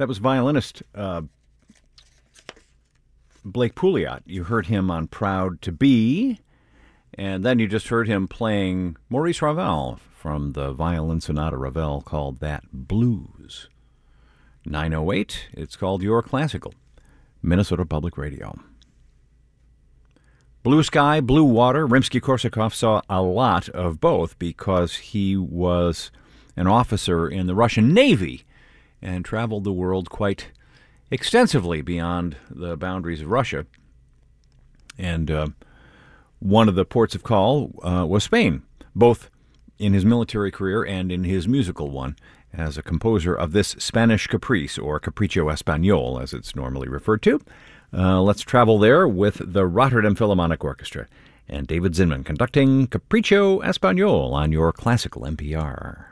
That was violinist Blake Pouliot. You heard him on Proud to Be, and then you just heard him playing Maurice Ravel from the violin sonata Ravel called That Blues. 9:08, it's called Your Classical, Minnesota Public Radio. Blue sky, blue water. Rimsky-Korsakov saw a lot of both because he was an officer in the Russian Navy and traveled the world quite extensively beyond the boundaries of Russia. And one of the ports of call was Spain, both in his military career and in his musical one, as a composer of this Spanish caprice, or Capriccio Español, as it's normally referred to. Let's travel there with the Rotterdam Philharmonic Orchestra and David Zinman conducting Capriccio Español on your classical NPR.